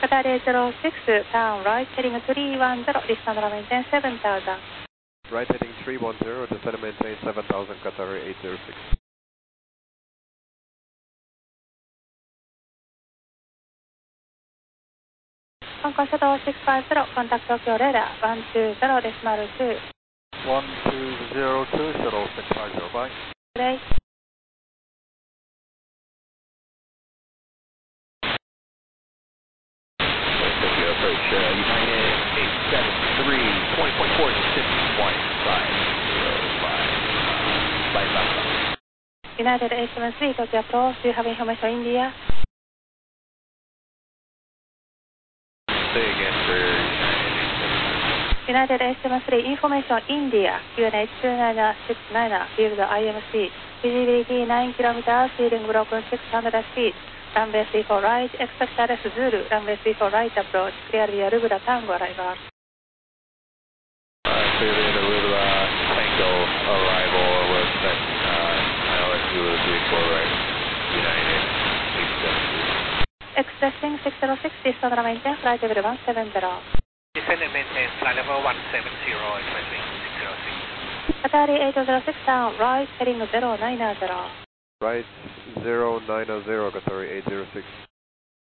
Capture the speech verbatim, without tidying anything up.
Qatar eight zero six, turn right, heading three one zero, descend and maintain seven thousand. Right heading three one zero, descend and maintain seven thousand, Qatar eight zero six. Hong Kong Shuttle six five zero, contact Tokyo radar one two zero decimal two. one two zero two, Shuttle six five zero, bye. Great. Tokyo approach, uh, United eight seven three, twenty point four six one five zero five. Flight left. United eight seven three, Tokyo approach, do you have information India? Say again for United eight seven three. United eight seven three, information India, Q N H two nine six nine, field I M C, visibility nine kilometers, ceiling broken six hundred feet, runway three four right, expect R S Zulu, runway three four right approach, clear via Rubra Tango arrival. Uh, clearly at Aruba Tango arrival, we'll expect uh, I L S Zulu three four right, United eight seven three. Expressing six zero six, descend and maintain flight level one seven zero. Descend and maintain flight level one seven zero, expressing six zero six. Qatar eight zero six, down right, heading zero nine zero. Right zero nine zero, Qatar eight zero six.